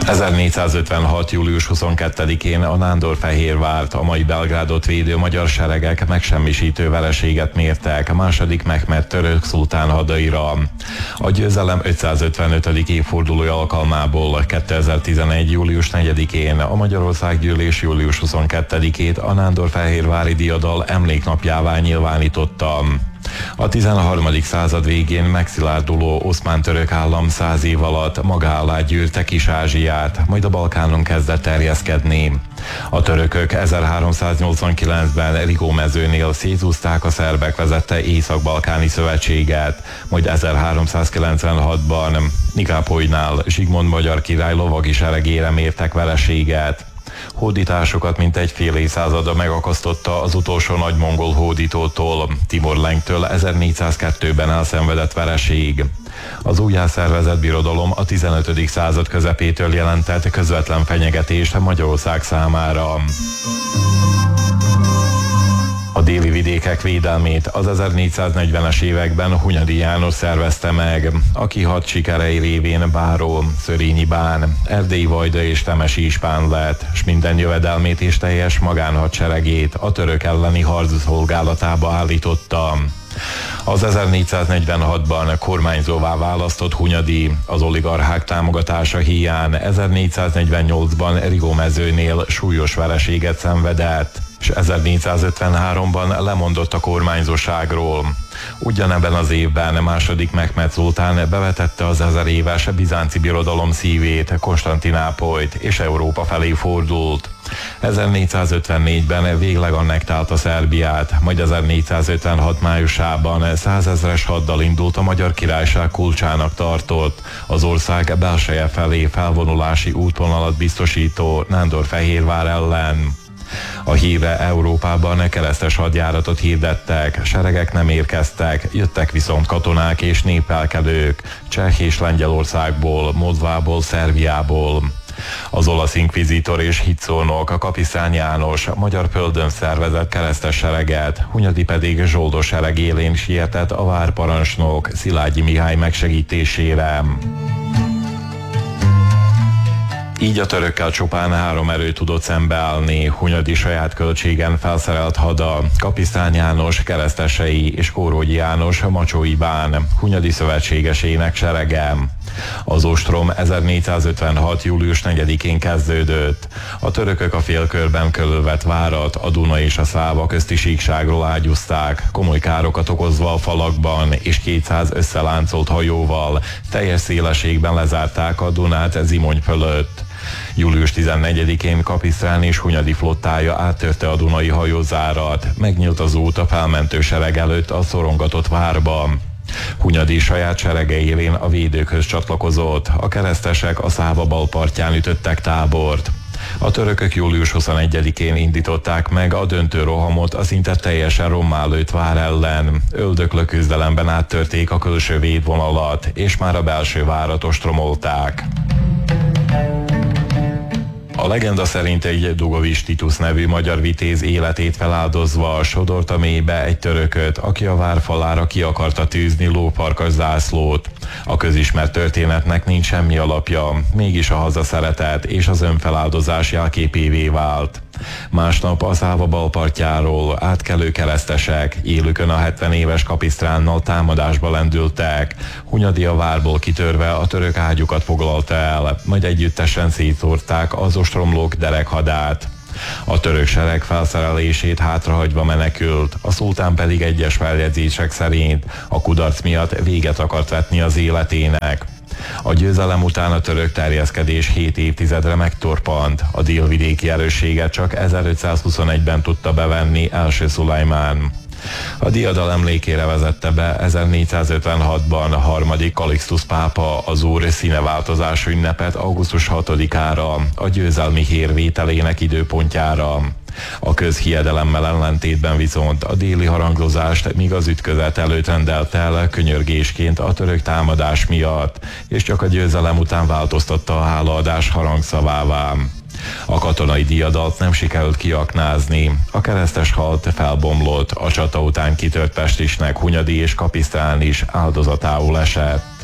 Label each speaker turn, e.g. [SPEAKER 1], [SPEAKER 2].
[SPEAKER 1] 1456. július 22-én a Nándorfehérvárt, a mai Belgrádot védő magyar seregek megsemmisítő vereséget mértek második Mehmed török szultán hadaira. A győzelem 555. évfordulója alkalmából 2011. július 4-én a Magyarországgyűlés július 22-ét a Nándorfehérvári diadal emléknapjává nyilvánította. A 13. század végén megszilárduló oszmán-török állam 100 év alatt maga alá gyűrte Kis-Ázsiát, majd a Balkánon kezdett terjeszkedni. A törökök 1389-ben Rigó mezőnél szétúzták a szerbek vezette Észak-Balkáni Szövetséget, majd 1396-ban Nikápolynál Zsigmond magyar király lovagi seregére mértek vereséget. Hódításokat mintegy fél évszázada megakasztotta az utolsó nagy mongol hódítótól, Timor Lenktől 1402-ben elszenvedett vereség. Az újjászervezett birodalom a 15. század közepétől jelentett közvetlen fenyegetést Magyarország számára. A déli vidékek védelmét az 1440-es években Hunyadi János szervezte meg, aki hat sikerei révén báró, Szörényi bán, Erdélyi vajda és temesi ispán lett, s minden jövedelmét és teljes magánhadseregét a török elleni harc szolgálatába állította. Az 1446-ban kormányzóvá választott Hunyadi az oligarchák támogatása híján 1448-ban Rigó mezőnél súlyos vereséget szenvedett, és 1453-ban lemondott a kormányzóságról. Ugyanebben az évben második Mehmed szultán bevetette az 1000 éves bizánci birodalom szívét, Konstantinápolyt, és Európa felé fordult. 1454-ben végleg annektálta Szerbiát, majd 1456 májusában 100 000-es haddal indult a Magyar Királyság kulcsának tartott, az ország belseje felé felvonulási útvonalat biztosító Nándorfehérvár ellen. A híre Európában keresztes hadjáratot hirdettek, seregek nem érkeztek, jöttek viszont katonák és népelkedők, Cseh és Lengyelországból, Moldvából, Szerbiából. Az olasz inkvizitor és hitszónok, a Kapisztán János magyar földön szervezett keresztes sereget, Hunyadi pedig zsoldos sereg élén sietett a várparancsnok Szilágyi Mihály megsegítésére. Így a törökkel csupán 3 erő tudott szembeállni, Hunyadi saját költségen felszerelt hada, Kapisztán János keresztesei és Kórógyi János macsói bán, Hunyadi szövetségesének serege. Az ostrom 1456. július 4-én kezdődött. A törökök a félkörben körülvett várat a Duna és a Száva közti síkságról ágyúzták, komoly károkat okozva a falakban, és 200 összeláncolt hajóval teljes szélességben lezárták a Dunát Zimony fölött. Július 14-én Kapisztán és Hunyadi flottája áttörte a dunai hajózárat, megnyílt az út a felmentő sereg előtt a szorongatott várba. Hunyadi saját serege élén a védőkhöz csatlakozott, a keresztesek a Száva bal partján ütöttek tábort. A törökök július 21-én indították meg a döntő rohamot a szinte teljesen rommá lőtt vár ellen. Öldöklő küzdelemben áttörték a külső védvonalat, és már a belső várat ostromolták. A legenda szerint egy Dugovics Titus nevű magyar vitéz életét feláldozva sodort a mélybe egy törököt, aki a vár falára ki akarta tűzni lófarkas zászlót. A közismert történetnek nincs semmi alapja, mégis a hazaszeretet és az önfeláldozás jelképévé vált. Másnap a Száva bal partjáról átkelő keresztesek élükön a 70 éves Kapisztránnal támadásba lendültek. Hunyadi a várból kitörve a török ágyukat foglalta el, majd együttesen szétszórták az ostromlók derekhadát. A török sereg felszerelését hátrahagyva menekült, a szultán pedig egyes feljegyzések szerint a kudarc miatt véget akart vetni az életének. A győzelem után a török terjeszkedés 7 évtizedre megtorpant, a délvidéki erősséget csak 1521-ben tudta bevenni első Szulajmán. A diadal emlékére vezette be 1456-ban a harmadik Kalixtus pápa az úr színeváltozás ünnepet augusztus 6-ára, a győzelmi hír vételének időpontjára. A közhiedelemmel ellentétben viszont a déli haranglozást míg az ütközet előtt rendelt el könyörgésként a török támadás miatt, és csak a győzelem után változtatta a hálaadás harangszavává. A katonai diadalt nem sikerült kiaknázni, a keresztes had felbomlott, a csata után kitört Pestisnek Hunyadi és Kapisztán is áldozatául esett.